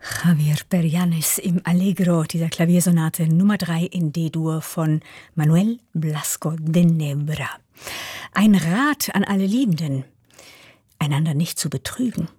Javier Perianes im Allegro dieser Klaviersonate Nummer 3 in D-Dur von Manuel Blasco de Nebra. Ein Rat an alle Liebenden, einander nicht zu betrügen.